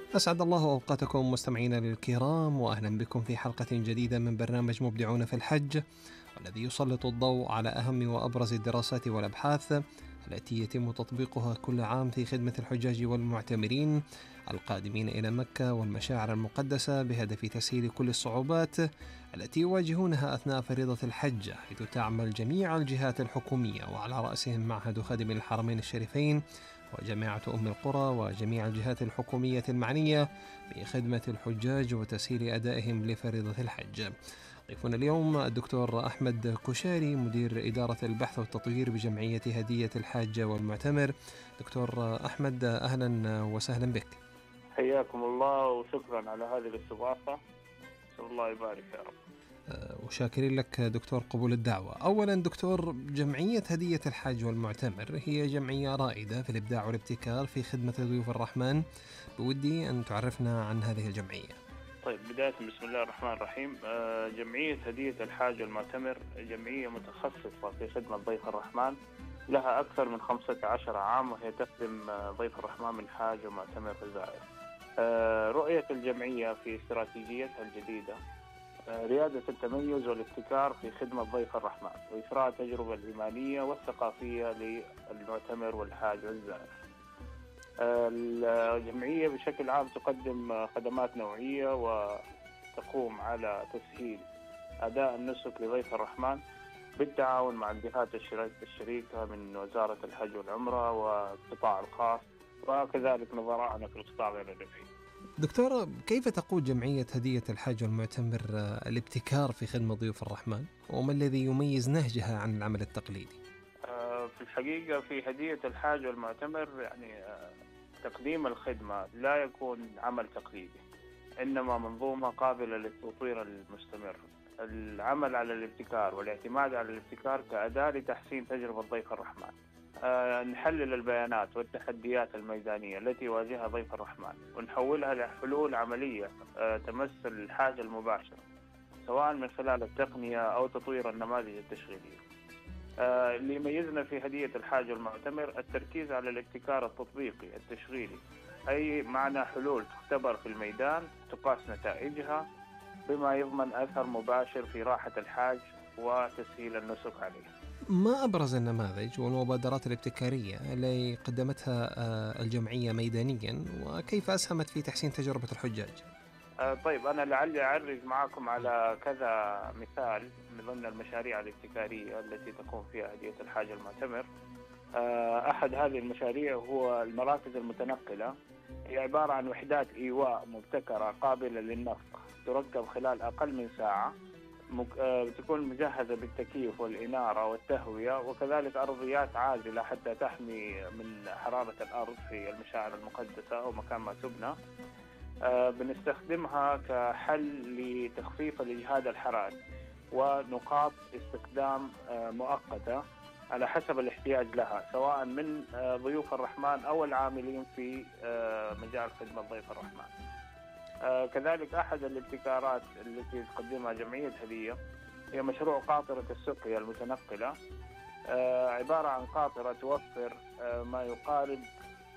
أسعد الله أوقاتكم مستمعينا الكرام، وأهلا بكم في حلقة جديدة من برنامج مبدعون في الحج، والذي يسلط الضوء على أهم وأبرز الدراسات والأبحاث التي يتم تطبيقها كل عام في خدمة الحجاج والمعتمرين القادمين إلى مكة والمشاعر المقدسة، بهدف تسهيل كل الصعوبات التي يواجهونها أثناء فريضة الحج، حيث تعمل جميع الجهات الحكومية وعلى رأسهم معهد خادم الحرمين الشريفين وجامعة أم القرى وجميع الجهات الحكومية المعنية بخدمة الحجاج وتسهيل أدائهم لفريضة الحج. ضيفنا اليوم الدكتور أحمد كشاري، مدير إدارة البحث والتطوير بجمعية هدية الحاج والمعتمر. دكتور أحمد، أهلا وسهلا بك. حياكم الله وشكرا على هذه الاستضافة، نسأل الله يبارك يا رب. وشاكرين لك دكتور قبول الدعوة. أولا دكتور، جمعية هدية الحاج والمعتمر هي جمعية رائدة في الإبداع والابتكار في خدمة ضيوف الرحمن، بودي أن تعرفنا عن هذه الجمعية. طيب، بداية بسم الله الرحمن الرحيم. جمعية هدية الحاج والمعتمر جمعية متخصصة في خدمة ضيف الرحمن، لها أكثر من 15 عام، وهي تخدم ضيف الرحمن من حاج ومعتمر وزائر. رؤية الجمعية في استراتيجيتها الجديدة ريادة التميز والابتكار في خدمة ضيف الرحمن، وإثراء التجربة الإيمانية والثقافية للمعتمر والحاج والزائر. الجمعية بشكل عام تقدم خدمات نوعية وتقوم على تسهيل أداء النسك لضيف الرحمن بالتعاون مع الجهات الشريكة من وزارة الحج والعمرة والقطاع الخاص، وكذلك نظراءنا في القطاع غير الربحي. دكتور، كيف تقود جمعية هدية الحاج والمعتمر الابتكار في خدمة ضيوف الرحمن، وما الذي يميز نهجها عن العمل التقليدي؟ في الحقيقة في هدية الحاج والمعتمر تقديم الخدمة لا يكون عمل تقليدي، إنما منظومة قابلة للتطوير المستمر. العمل على الابتكار والاعتماد على الابتكار كأداة لتحسين تجربة ضيف الرحمن. نحلل البيانات والتحديات الميدانية التي يواجهها ضيف الرحمن ونحولها لحلول عملية تمس الحاجة المباشرة، سواء من خلال التقنية أو تطوير النماذج التشغيلية. اللي يميزنا في هدية الحاج والمعتمر التركيز على الابتكار التطبيقي التشغيلي، أي معنى حلول تختبر في الميدان تقاس نتائجها بما يضمن أثر مباشر في راحة الحاج وتسهيل النسك عليه. ما أبرز النماذج والمبادرات الابتكارية اللي قدمتها الجمعية ميدانيا، وكيف أسهمت في تحسين تجربة الحجاج؟ طيب، أنا لعلي أعرج معكم على كذا مثال من ضمن المشاريع الابتكارية التي تقوم فيها هدية الحاج المعتمر. أحد هذه المشاريع هو المراكز المتنقلة، هي عبارة عن وحدات إيواء مبتكرة قابلة للنفخ، تركب خلال أقل من ساعة، تكون مجهزة بالتكييف والإنارة والتهوية، وكذلك أرضيات عازلة حتى تحمي من حرارة الأرض في المشاعر المقدسة أو مكان ما تبنى. بنستخدمها كحل لتخفيف الإجهاد الحراري ونقاط استخدام مؤقتة على حسب الاحتياج لها، سواء من ضيوف الرحمن أو العاملين في مجال خدمة ضيف الرحمن. كذلك أحد الابتكارات التي تقدمها جمعية هدية هي مشروع قاطرة السقيا المتنقلة. عبارة عن قاطرة توفر ما يقارب